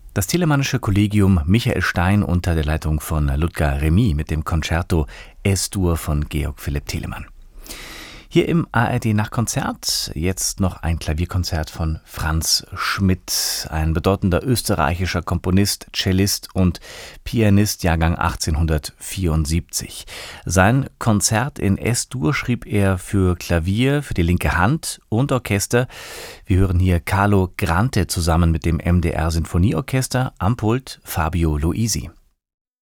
Das Telemannische Kollegium Michael Stein unter der Leitung von Ludger Remy mit dem Concerto Es-Dur von Georg Philipp Telemann. Hier im ARD Nachtkonzert jetzt noch ein Klavierkonzert von Franz Schmidt, ein bedeutender österreichischer Komponist, Cellist und Pianist, Jahrgang 1874. Sein Konzert in Es-Dur schrieb er für Klavier, für die linke Hand und Orchester. Wir hören hier Carlo Grante zusammen mit dem MDR Sinfonieorchester, am Pult Fabio Luisi.